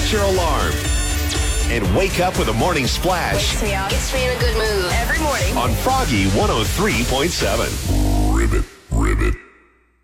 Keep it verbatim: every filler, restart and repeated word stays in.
set your alarm. And wake up with a morning splash. Wakes me up. Gets me in a good mood. Every morning. On Froggy one oh three point seven.